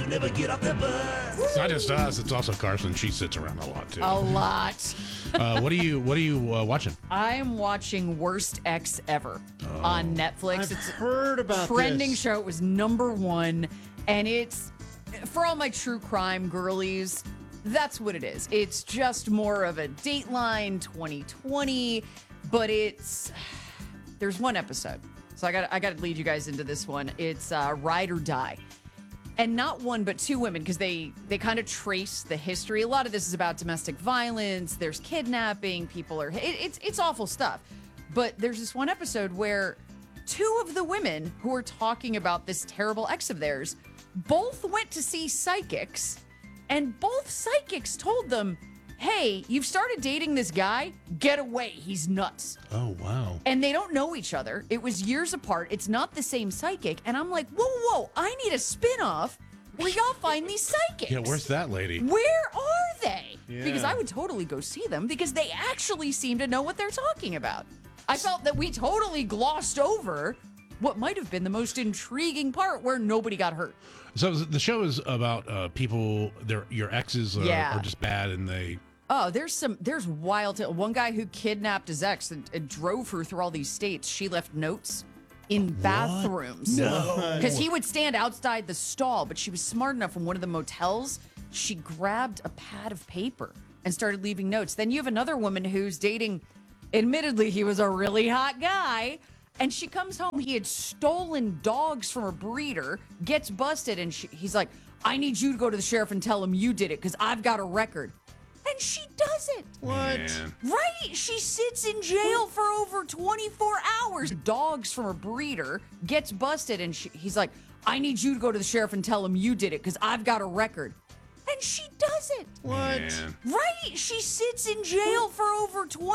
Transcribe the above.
never get off the bus. It's not just us; it's also Carson. She sits around a lot too. A lot. What are you watching? I'm watching Worst Ex Ever on Netflix. I've It's heard about trending this. show. It was #1, and it's for all my true crime girlies. That's what it is. It's just more of a Dateline 2020, but there's one episode. So I got to lead you guys into this one. It's Ride or Die. And not one, but two women, because they kind of trace the history. A lot of this is about domestic violence. There's kidnapping. People are... It's awful stuff. But there's this one episode where two of the women who are talking about this terrible ex of theirs both went to see psychics, and both psychics told them, hey, you've started dating this guy. Get away. He's nuts. Oh wow! And they don't know each other. It was years apart. It's not the same psychic. And I'm like, whoa. I need a spin-off where y'all find these psychics. Yeah, where's that lady? Where are they? Yeah. Because I would totally go see them because they actually seem to know what they're talking about. I felt that we totally glossed over what might have been the most intriguing part where nobody got hurt. So the show is about people. Your exes are just bad, and they. Oh, there's wild. One guy who kidnapped his ex and drove her through all these states. She left notes in bathrooms. No. Because he would stand outside the stall, but she was smart enough from one of the motels. She grabbed a pad of paper and started leaving notes. Then you have another woman who's dating, admittedly, he was a really hot guy. And she comes home. He had stolen dogs from a breeder, gets busted, and he's like, I need you to go to the sheriff and tell him you did it because I've got a record. And she does it. What? Man. Right? She sits in jail for over 24 hours. Dogs from a breeder, gets busted, and he's like, I need you to go to the sheriff and tell him you did it because I've got a record. And she does it. What? Man. Right? She sits in jail for over 20